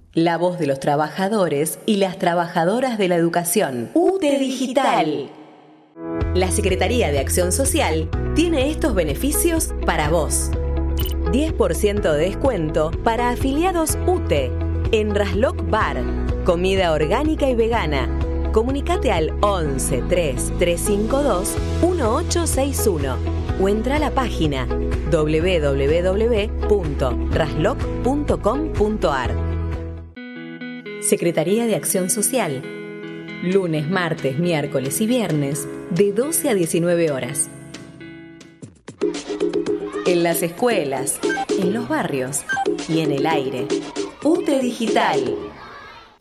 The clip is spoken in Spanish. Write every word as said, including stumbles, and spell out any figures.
La voz de los trabajadores y las trabajadoras de la educación. U T E Digital. La Secretaría de Acción Social tiene estos beneficios para vos. diez por ciento de descuento para afiliados U T E en Rasloc Bar. Comida orgánica y vegana. Comunicate al once tres tres cinco dos uno ocho seis uno o entra a la página doble u doble u doble u punto rasloc punto com punto a r. Secretaría de Acción Social. Lunes, martes, miércoles y viernes de doce a diecinueve horas. En las escuelas, en los barrios y en el aire. U T E Digital.